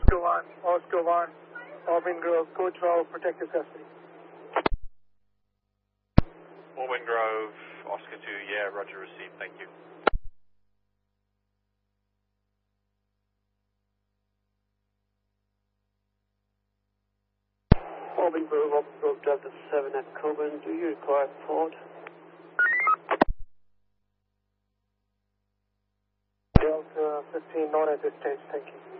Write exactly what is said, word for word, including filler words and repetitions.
Oscar one, Oscar one, Auburn Grove, Coach twelve, protective custody. Auburn Grove, Oscar two, yeah, roger, received, thank you. Auburn Grove, Auburn Grove, Delta seven at Coburn, do you require port? Delta fifteen, not at this stage, thank you.